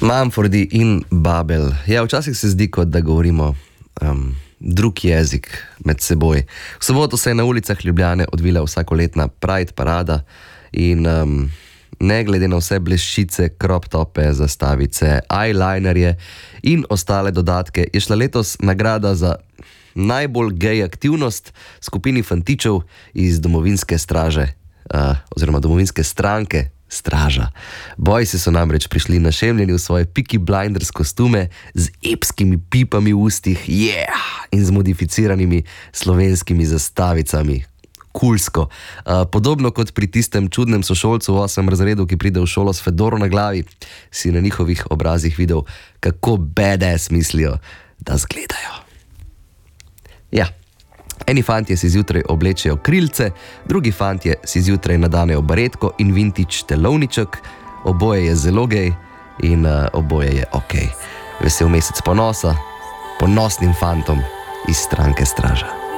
Mumfordi in Babel. Ja, včasih se zdi, kot da govorimo drug jezik med seboj. V soboto se je na ulicah Ljubljane odvila vsakoletna Pride parada in ne glede na vse bleščice, crop tope, zastavice, eyelinerje in ostale dodatke, je šla letos nagrada za najbolj gej aktivnost skupini fantičev iz domovinske straže, oziroma domovinske stranke Straža. Boysi so namreč prišli našemljeni v svoje Peaky Blinders kostume z epskimi pipami v ustih, in z modificiranimi slovenskimi zastavicami. Kulsko. Podobno kot pri tistem čudnem sošolcu v 8. razredu, ki pride v šolo s fedoro na glavi, si na njihovih obrazih videl, kako badass mislijo, da zgledajo. Ja. Eni fantje si zjutraj oblečejo krilce, drugi fantje si zjutraj nadanejo baretko in vintage telovniček, oboje je zelo gej in oboje je okej. Vesel mesec ponosa, ponosnim fantom iz stranke Straža.